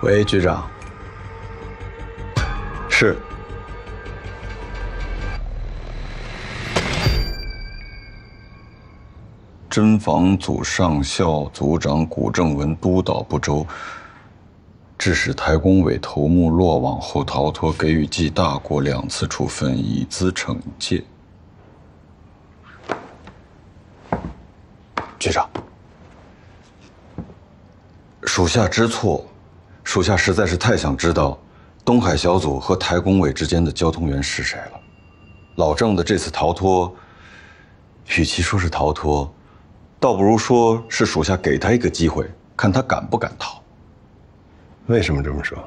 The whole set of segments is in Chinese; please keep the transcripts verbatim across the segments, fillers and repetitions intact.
喂，局长。是。侦防组上校组长古正文督导不周，致使台工委头目落网后逃脱，给予记大过两次处分，以资惩戒。局长，属下知错，属下实在是太想知道东海小组和台工委之间的交通员是谁了。老郑的这次逃脱，与其说是逃脱，倒不如说是属下给他一个机会，看他敢不敢逃。 为什么这么说？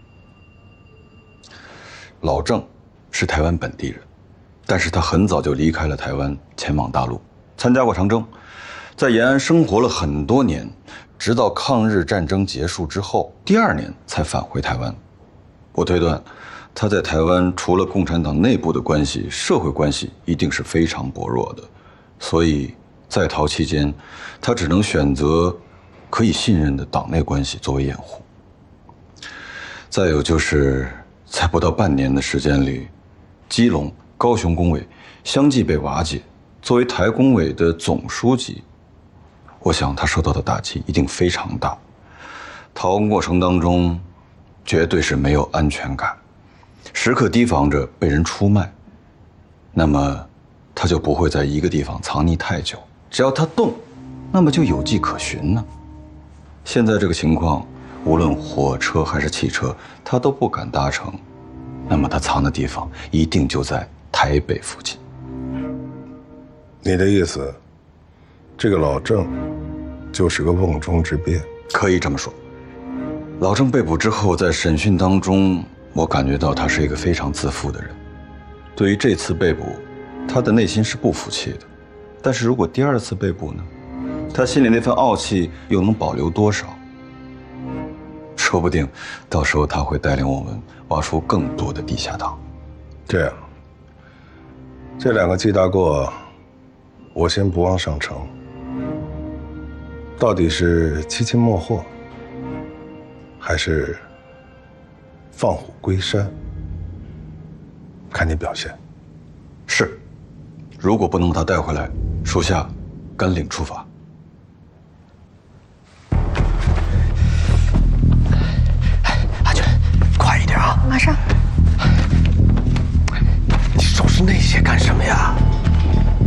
老郑是台湾本地人，但是他很早就离开了台湾，前往大陆，参加过长征，在延安生活了很多年，直到抗日战争结束之后，第二年才返回台湾。我推断，他在台湾除了共产党内部的关系，社会关系一定是非常薄弱的，所以在逃期间，他只能选择可以信任的党内关系作为掩护。再有就是在不到半年的时间里，基隆、高雄工委相继被瓦解，作为台工委的总书记，我想他受到的打击一定非常大。逃亡过程当中，绝对是没有安全感，时刻提防着被人出卖，那么他就不会在一个地方藏匿太久。只要他动，那么就有迹可循呢。现在这个情况，无论火车还是汽车，他都不敢搭乘，那么他藏的地方一定就在台北附近。 你的意思，这个老郑就是个瓮中之鳖？ 可以这么说。老郑被捕之后，在审讯当中，我感觉到他是一个非常自负的人。对于这次被捕，他的内心是不服气的。但是如果第二次被捕呢？他心里那份傲气又能保留多少？说不定到时候他会带领我们挖出更多的地下党。 这样，这两个记大过，我先不往上呈。到底是七擒莫获，还是放虎归山？看你表现。 是，如果不能把他带回来，属下敢领处罚。 阿娟，快一点啊！ 马上。 你收拾那些干什么呀？